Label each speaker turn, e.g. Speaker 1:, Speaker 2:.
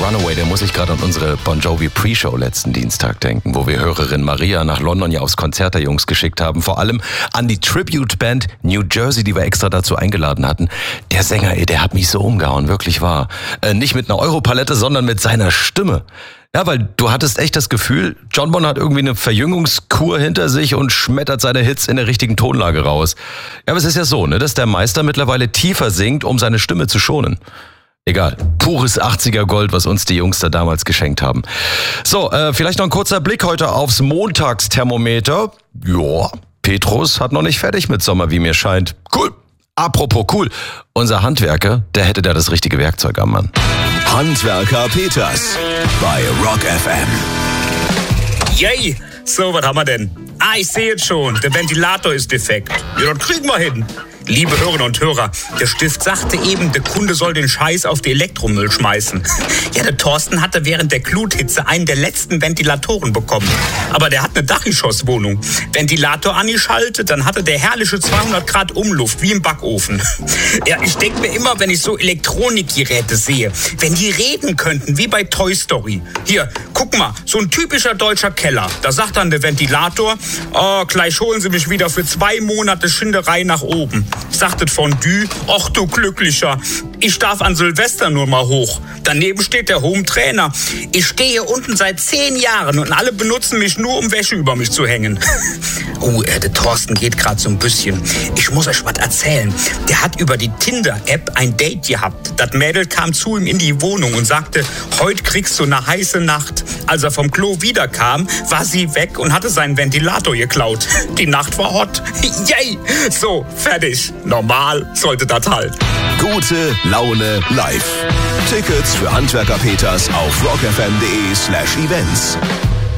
Speaker 1: Runaway, da muss ich gerade an unsere Bon Jovi Pre-Show letzten Dienstag denken, wo wir Hörerin Maria nach London ja aufs Konzert der Jungs geschickt haben. Vor allem an die Tribute-Band New Jersey, die wir extra dazu eingeladen hatten. Der Sänger, der hat mich so umgehauen, wirklich wahr. Nicht mit einer Europalette, sondern mit seiner Stimme. Ja, weil du hattest echt das Gefühl, John Bon hat irgendwie eine Verjüngungskur hinter sich und schmettert seine Hits in der richtigen Tonlage raus. Ja, aber es ist ja so, ne, dass der Meister mittlerweile tiefer singt, um seine Stimme zu schonen. Egal, pures 80er Gold, was uns die Jungs da damals geschenkt haben. So, vielleicht noch ein kurzer Blick heute aufs Montagsthermometer. Ja, Petrus hat noch nicht fertig mit Sommer, wie mir scheint. Cool. Apropos cool, unser Handwerker, der hätte da das richtige Werkzeug am Mann.
Speaker 2: Handwerker Peters bei Rock FM.
Speaker 3: Yay! So, was haben wir denn? Ich sehe jetzt schon, der Ventilator ist defekt. Ja, das kriegen wir hin. Liebe Hörerinnen und Hörer, der Stift sagte eben, der Kunde soll den Scheiß auf die Elektromüll schmeißen. Ja, der Thorsten hatte während der Gluthitze einen der letzten Ventilatoren bekommen. Aber der hat eine Dachgeschosswohnung. Ventilator angeschaltet, dann hatte der herrliche 200 Grad Umluft, wie im Backofen. Ja, ich denke mir immer, wenn ich so Elektronikgeräte sehe, wenn die reden könnten, wie bei Toy Story. Hier, guck mal, so ein typischer deutscher Keller. Da sagt dann der Ventilator, oh, gleich holen Sie mich wieder für 2 Monate Schinderei nach oben. Sagtet Fondue, ach du Glücklicher, ich darf an Silvester nur mal hoch. Daneben steht der Home-Trainer. Ich stehe hier unten seit 10 Jahren und alle benutzen mich nur, um Wäsche über mich zu hängen. Der Thorsten geht gerade so ein bisschen. Ich muss euch was erzählen. Der hat über die Tinder-App ein Date gehabt. Das Mädel kam zu ihm in die Wohnung und sagte, heute kriegst du eine heiße Nacht. Als er vom Klo wiederkam, war sie weg und hatte seinen Ventilator geklaut. Die Nacht war hot. Yay! So, fertig. Normal sollte das halt.
Speaker 2: Gute Laune live. Tickets für Handwerker Peters auf rockfm.de/events.